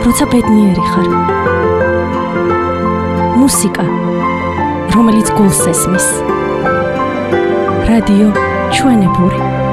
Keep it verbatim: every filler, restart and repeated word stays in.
როცა ბედნიერი ხარ. მუსიკა, რომელიც გულს ესმის. რადიო ჩვენებური.